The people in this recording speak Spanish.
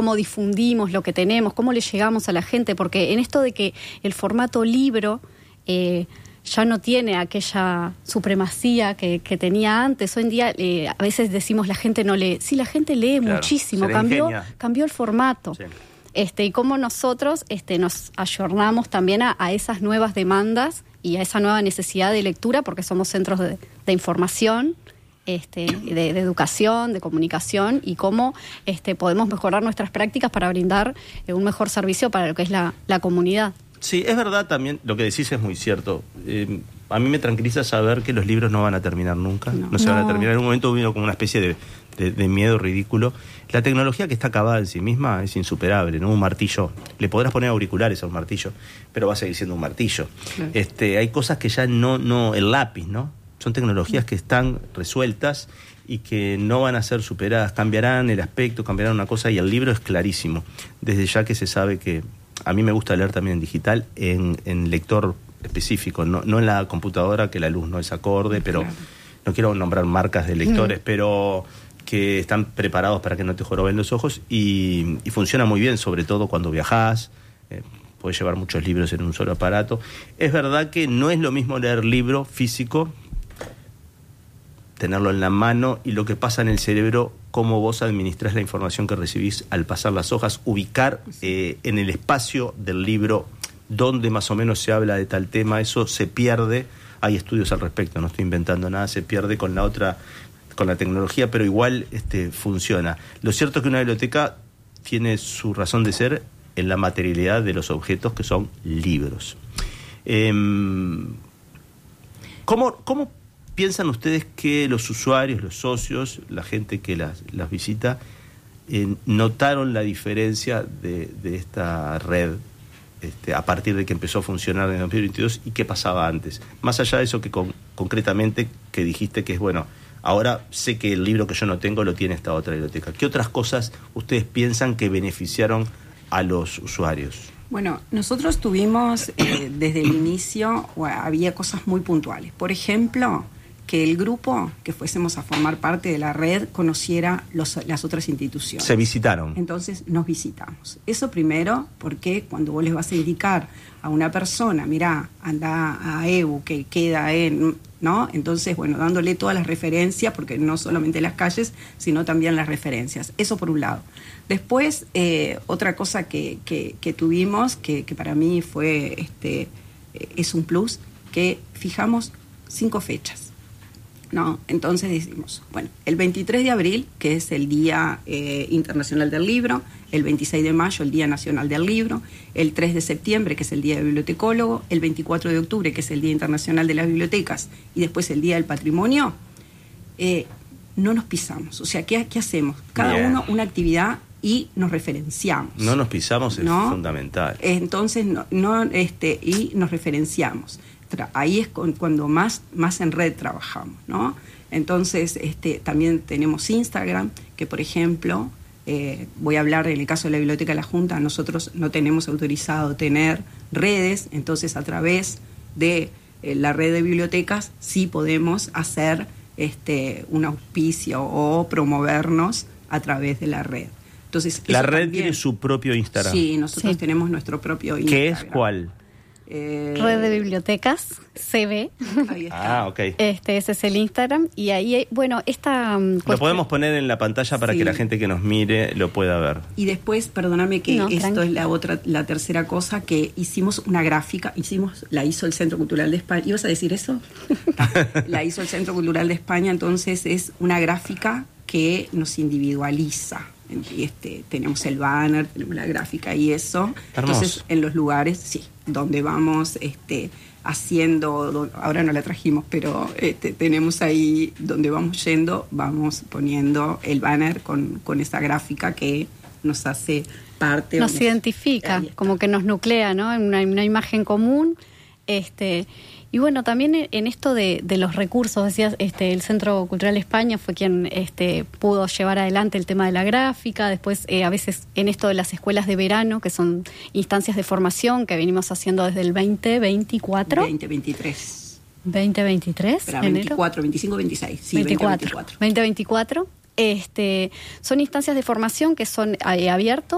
cómo difundimos lo que tenemos, cómo le llegamos a la gente, porque en esto de que el formato libro ya no tiene aquella supremacía que tenía antes. Hoy en día a veces decimos la gente no lee. Sí, la gente lee muchísimo, cambió el formato. Sí. Y cómo nosotros nos ayornamos también a esas nuevas demandas y a esa nueva necesidad de lectura, porque somos centros de información, de educación, de comunicación, y cómo podemos mejorar nuestras prácticas para brindar un mejor servicio para lo que es la comunidad. Sí, es verdad también, lo que decís es muy cierto. A mí me tranquiliza saber que los libros no van a terminar nunca, no se van a terminar. En un momento vino como una especie de miedo ridículo. La tecnología que está acabada en sí misma es insuperable, ¿no? Un martillo, le podrás poner auriculares a un martillo, pero va a seguir siendo un martillo. Claro. Hay cosas que ya no, el lápiz, ¿no? Son tecnologías que están resueltas y que no van a ser superadas, cambiarán el aspecto, cambiarán una cosa, y el libro es clarísimo, desde ya que se sabe que a mí me gusta leer también en digital, en lector específico, no en la computadora, que la luz no es acorde, pero claro. No quiero nombrar marcas de lectores, pero que están preparados para que no te joroben los ojos, y funciona muy bien, sobre todo cuando viajás, puedes llevar muchos libros en un solo aparato. Es verdad que no es lo mismo leer libro físico, tenerlo en la mano, y lo que pasa en el cerebro, cómo vos administrás la información que recibís al pasar las hojas, ubicar en el espacio del libro donde más o menos se habla de tal tema, eso se pierde. Hay estudios al respecto, no estoy inventando nada, se pierde con la tecnología, pero igual funciona. Lo cierto es que una biblioteca tiene su razón de ser en la materialidad de los objetos, que son libros. ¿Cómo piensan ustedes que los usuarios, los socios, la gente que las visita, notaron la diferencia de esta red a partir de que empezó a funcionar en 2022, y qué pasaba antes? Más allá de eso que concretamente que dijiste que es, bueno, ahora sé que el libro que yo no tengo lo tiene esta otra biblioteca. ¿Qué otras cosas ustedes piensan que beneficiaron a los usuarios? Bueno, nosotros tuvimos desde el inicio, había cosas muy puntuales. Por ejemplo, que el grupo que fuésemos a formar parte de la red conociera las otras instituciones. Se visitaron. Entonces nos visitamos. Eso primero, porque cuando vos les vas a indicar a una persona, mirá, anda a EBU, que queda ¿no? Entonces, bueno, dándole todas las referencias, porque no solamente las calles, sino también las referencias. Eso por un lado. Después, otra cosa que tuvimos, que para mí fue, es un plus, que fijamos 5 fechas. ¿No? Entonces decimos, bueno, el 23 de abril, que es el Día Internacional del Libro, el 26 de mayo, el Día Nacional del Libro, el 3 de septiembre, que es el Día del Bibliotecólogo, el 24 de octubre, que es el Día Internacional de las Bibliotecas, y después el Día del Patrimonio, no nos pisamos. O sea, ¿qué hacemos? Cada uno una actividad y nos referenciamos. No nos pisamos, es fundamental. Entonces, y nos referenciamos. Ahí es cuando más en red trabajamos, ¿no? Entonces, también tenemos Instagram, que por ejemplo, voy a hablar en el caso de la Biblioteca de la Junta, nosotros no tenemos autorizado tener redes, entonces a través de la red de bibliotecas sí podemos hacer un auspicio o promovernos a través de la red. Entonces, la red también tiene su propio Instagram. Sí, nosotros tenemos nuestro propio Instagram. ¿Qué es cuál? Red de Bibliotecas, CB. Ahí está. Ok. Ese es el Instagram. Y ahí, bueno, lo podemos poner en la pantalla para que la gente que nos mire lo pueda ver. Y después, perdóname que esto es la tercera cosa, que hicimos una gráfica, la hizo el Centro Cultural de España. ¿Ibas a decir eso? La hizo el Centro Cultural de España, entonces es una gráfica que nos individualiza. Tenemos el banner, tenemos la gráfica y eso. Hermoso. Entonces, en los lugares, sí, donde vamos haciendo, ahora no la trajimos, pero tenemos ahí donde vamos yendo, vamos poniendo el banner con esa gráfica que nos hace parte. Nos identifica, como que nos nuclea, ¿no? En una imagen común. Y bueno, también en esto de los recursos, decías, el Centro Cultural España fue quien pudo llevar adelante el tema de la gráfica. Después, a veces en esto de las escuelas de verano, que son instancias de formación que venimos haciendo desde el 2024. 2023. 2023, Espera, 24, 25, 26. Sí, 2024. Son instancias de formación que son abiertos.